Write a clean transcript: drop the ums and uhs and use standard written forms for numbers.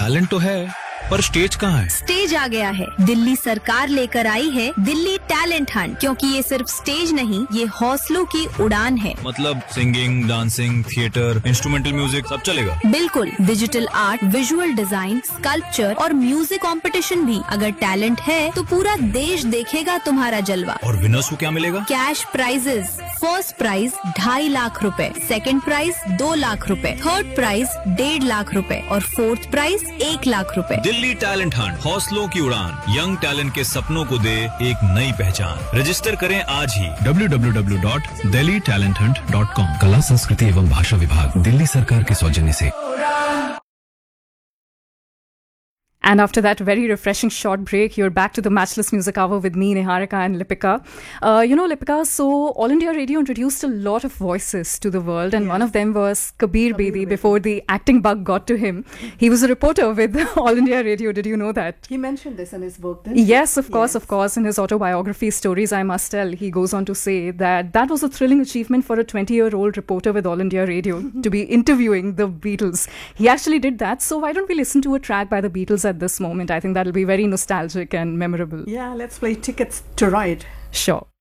Talent तो है, पर स्टेज कहाँ है? स्टेज आ गया है। दिल्ली सरकार लेकर आई है दिल्ली टैलेंट हंट, क्योंकि ये सिर्फ स्टेज नहीं, ये हौसलों की उड़ान है। मतलब singing, dancing, theatre, instrumental music सब चलेगा? बिल्कुल, digital art, visual design, sculpture और म्यूजिक कंपटीशन भी। अगर टैलेंट है तो पूरा देश देखेगा तुम्हारा जलवा। और विनर्स को क्या मिलेगा? Cash prices. First prize 2.5 lakh रुपए, सेकंड प्राइज 2 लाख रुपए, थर्ड प्राइज 1.5 लाख रुपए और फोर्थ प्राइज 1 लाख रुपए। दिल्ली टैलेंट हंट, हौसलों की उड़ान, यंग टैलेंट के सपनों को दे एक नई पहचान। रजिस्टर करें आज ही www.delhitalenthunt.com। कला, संस्कृति एवं भाषा विभाग, दिल्ली सरकार के सौजन्य से। And after that very refreshing short break, you're back to the Matchless Music Hour with me, Niharika and Lipika. Lipika, so All India Radio introduced a lot of voices to the world, and one of them was Kabir Bedi before the acting bug got to him. He was a reporter with All India Radio. Did you know that? He mentioned this in his book, didn't he? Yes, of course. In his autobiography, Stories I Must Tell, he goes on to say that was a thrilling achievement for a 20-year-old reporter with All India Radio to be interviewing the Beatles. He actually did that. So why don't we listen to a track by the Beatles at this moment? I think that'll be very nostalgic and memorable. Yeah, let's play Tickets to Ride. Sure.